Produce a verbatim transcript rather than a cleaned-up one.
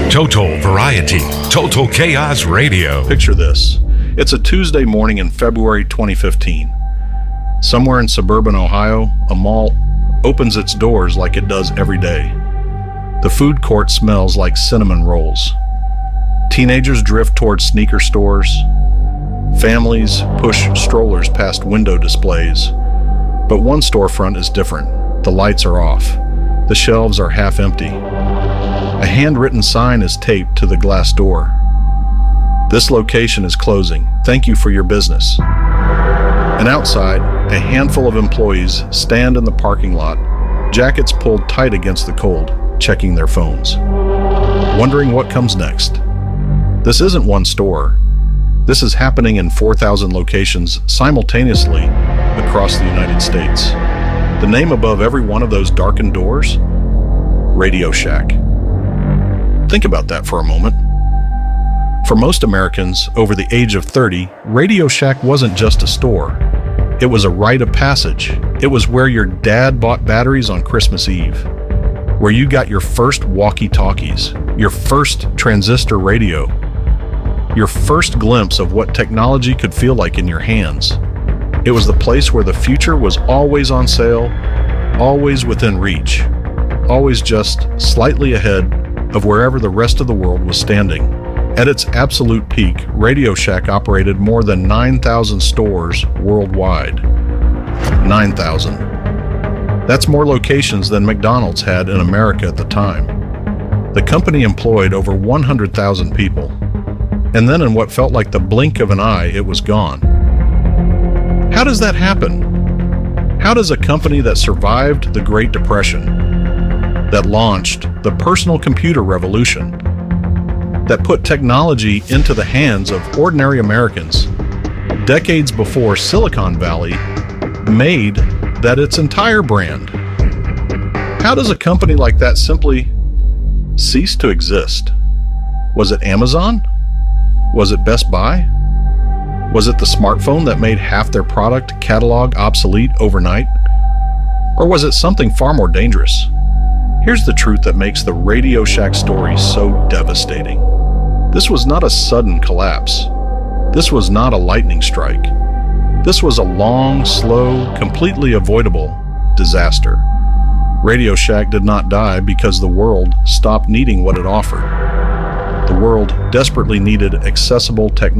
Total variety, total chaos radio. Picture this. It's a Tuesday morning in February twenty fifteen. Somewhere in suburban Ohio, a mall opens its doors like it does every day. The food court smells like cinnamon rolls. Teenagers drift toward sneaker stores. Families push strollers past window displays. But one storefront is different. The lights are off. The shelves are half empty. A handwritten sign is taped to the glass door. This location is closing. Thank you for your business. And outside, a handful of employees stand in the parking lot, jackets pulled tight against the cold, checking their phones, wondering what comes next. This isn't one store. This is happening in four thousand locations simultaneously across the United States. The name above every one of those darkened doors? Radio Shack. Think about that for a moment. For most Americans over the age of thirty, Radio Shack wasn't just a store. It was a rite of passage. It was where your dad bought batteries on Christmas Eve, where you got your first walkie-talkies, your first transistor radio, your first glimpse of what technology could feel like in your hands. It was the place where the future was always on sale, always within reach, always just slightly ahead of wherever the rest of the world was standing. At its absolute peak, Radio Shack operated more than nine thousand stores worldwide. nine thousand. That's more locations than McDonald's had in America at the time. The company employed over one hundred thousand people. And then in what felt like the blink of an eye, it was gone. How does that happen? How does a company that survived the Great Depression, that launched the personal computer revolution, that put technology into the hands of ordinary Americans decades before Silicon Valley made that its entire brand, how does a company like that simply cease to exist? Was it Amazon? Was it Best Buy? Was it the smartphone that made half their product catalog obsolete overnight? Or was it something far more dangerous? Here's the truth that makes the Radio Shack story so devastating. This was not a sudden collapse. This was not a lightning strike. This was a long, slow, completely avoidable disaster. Radio Shack did not die because the world stopped needing what it offered. The world desperately needed accessible technology.